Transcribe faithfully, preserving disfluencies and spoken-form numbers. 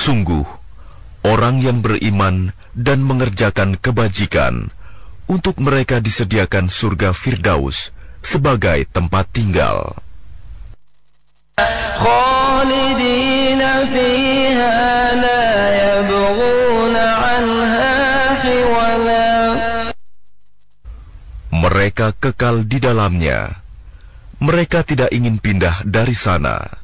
Sungguh, orang yang beriman dan mengerjakan kebajikan, untuk mereka disediakan surga Firdaus sebagai tempat tinggal. Khalidina fiha la yabghuna anha hiwala. Mereka kekal di dalamnya. Mereka tidak ingin pindah dari sana.